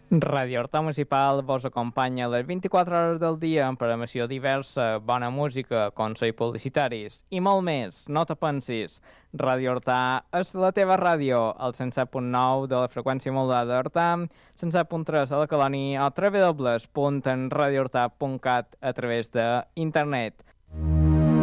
Ràdio Horta Municipal vos acompanya les 24 hores del dia amb programació diversa, bona música, consells publicitaris i molt més. No te pensis. Ràdio Horta és la teva ràdio, al 107.9 de la freqüència modulada d'Horta, 107.3 a la Colònia o www.radiohorta.cat a través d'internet.